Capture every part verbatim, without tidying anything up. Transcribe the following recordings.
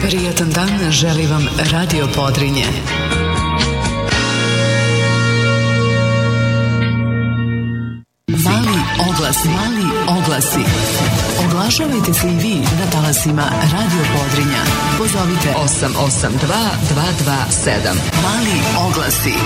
Prijatan dan želi vam Radio Podrinje. Mali oglas, mali oglasi. Oglašavajte se i vi na talasima Radio Podrinja. Pozovite osam osam dva dva dva sedam. Mali oglasi.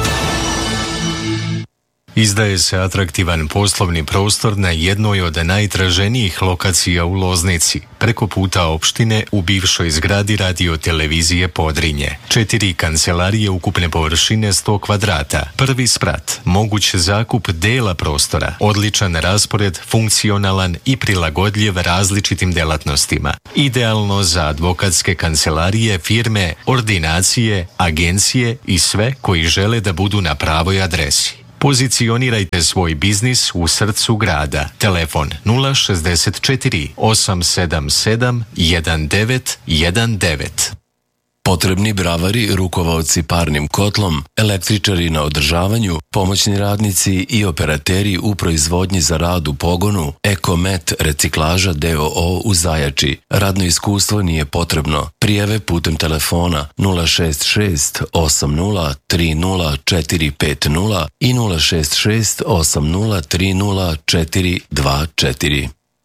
Izdaje se atraktivan poslovni prostor na jednoj od najtraženijih lokacija u Loznici, preko puta opštine u bivšoj zgradi Radio-televizije Podrinje. Četiri kancelarije ukupne površine sto kvadrata, prvi sprat, moguć zakup dela prostora, odličan raspored, funkcionalan i prilagodljiv različitim delatnostima. Idealno za advokatske kancelarije, firme, ordinacije, agencije i sve koji žele da budu na pravoj adresi. Pozicionirajte svoj biznis u srcu grada. Telefon nula šezdeset četiri osam sedam sedam jedan devet jedan devet. Potrebni bravari, rukovaoci parnim kotlom, električari na održavanju, pomoćni radnici i operateri u proizvodnji za rad u pogonu, Ekomet reciklaža d o o u Zajači. Radno iskustvo nije potrebno. Prijave putem telefona nula šest šest osam nula tri nula četiri pet nula i nula šest šest osam nula tri nula četiri dva četiri.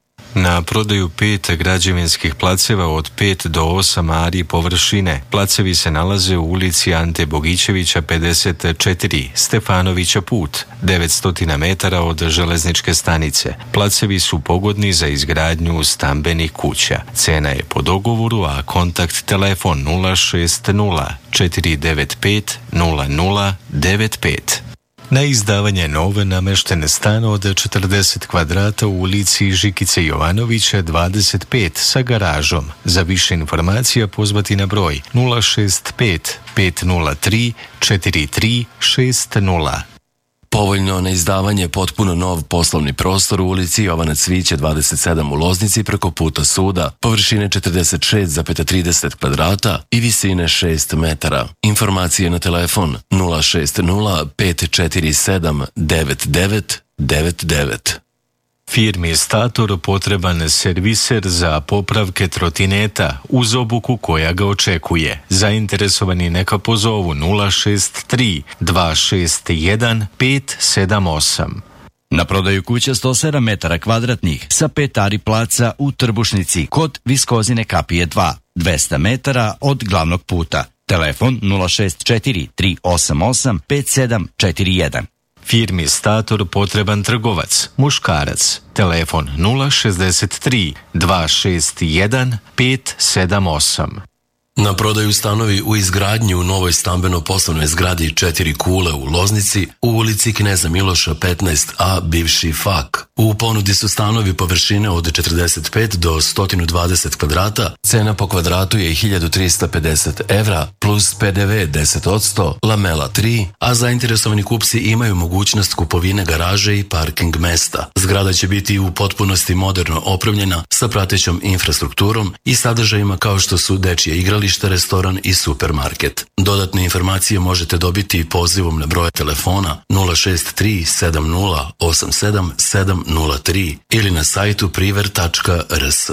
Na prodaju pet građevinskih placeva od pet do osam ari površine. Placevi se nalaze u ulici Ante Bogićevića pedeset četiri, Stefanovića put, devetsto metara od železničke stanice. Placevi su pogodni za izgradnju stambenih kuća. Cena je po dogovoru, a kontakt telefon nula šest nula četiri devet pet nula nula devet pet. Na izdavanje nove nameštene stan od četrdeset kvadrata u ulici Žikice Jovanovića dvadeset pet sa garažom. Za više informacija pozvati na broj nula šest pet pet nula tri četiri tri šest nula. Povoljno na izdavanje potpuno nov poslovni prostor u ulici Jovana Cvića dvadeset sedam u Loznici preko puta suda, površine četrdeset šest zarez trideset kvadrata i visine šest metara. Informacije na telefon nula šest nula pet četiri sedam devet devet devet devet. Firmi Stator potreban serviser za popravke trotineta uz obuku koja ga očekuje. Zainteresovani neka pozovu nula šest tri dva šest jedan pet sedam osam. Na prodaju kuća sto sedam metara kvadratnih sa pet ari placa u Trbušnici kod Viskozine kapije dva, dvesta metara od glavnog puta. Telefon nula šest četiri tri osam osam pet sedam četiri jedan. Firmi Stator potreban trgovac, muškarac. Telefon nula šezdeset tri dva šest jedan pet sedam osam. Na prodaju stanovi u izgradnji u novoj stambeno-poslovnoj zgradi Četiri kule u Loznici u ulici Kneza Miloša petnaest a, bivši Fak. U ponudi su stanovi površine od četrdeset pet do sto dvadeset kvadrata, cena po kvadratu je hiljadu trista pedeset evra plus pe de ve deset posto, lamela tri, a zainteresovani kupci imaju mogućnost kupovine garaže i parking mesta. Zgrada će biti u potpunosti moderno opremljena sa pratećom infrastrukturom i sadržajima kao što su dečje igralište, restoran i supermarket. Dodatne informacije možete dobiti pozivom na broj telefona nula šest tri sedam nula osam sedam sedam nula tri ili na sajtu priver tačka er es.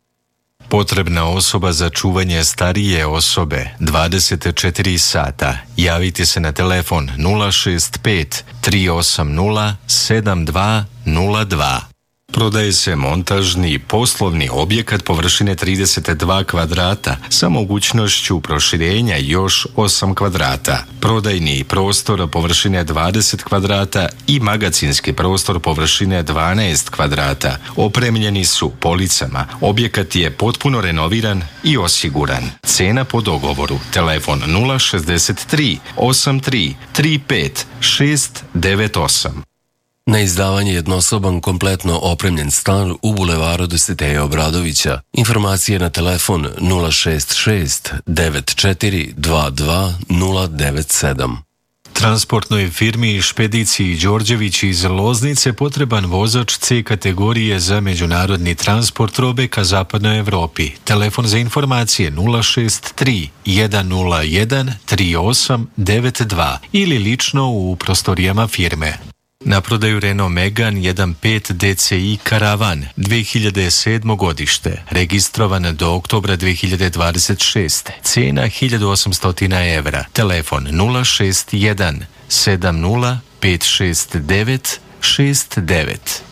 Potrebna osoba za čuvanje starije osobe dvadeset četiri sata. Javite se na telefon nula šest pet tri osam nula sedam dva nula dva. Prodaje se montažni poslovni objekat površine trideset dva kvadrata sa mogućnošću proširenja još osam kvadrata. Prodajni prostor površine dvadeset kvadrata i magacinski prostor površine dvanaest kvadrata. Opremljeni su policama. Objekat je potpuno renoviran i osiguran. Cena po dogovoru. Telefon nula šezdeset tri osam tri tri pet šest devet osam. Na izdavanje jednosoban kompletno opremljen stan u bulevaru Dositeja Obradovića. Informacije na telefon nula šest šest devet četiri dva dva nula devet sedam. Transportnoj firmi Špediciji Đorđević iz Loznice potreban vozač C kategorije za međunarodni transport robe ka zapadnoj Evropi. Telefon za informacije nula šest tri jedan nula jedan tri osam devet dva ili lično u prostorijama firme. Na prodaju Renault Megane jedan pet D C I Karavan dve hiljade sedmo godište, registrovan do oktobra dve hiljade dvadeset šeste. Cena hiljadu osamsto evra. Telefon nula šest jedan sedam nula pet šest devet šest devet.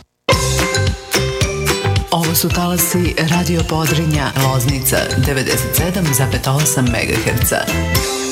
Ovo su talasi Radio Podrinja, Loznica devedeset sedam zarez osam megaherca.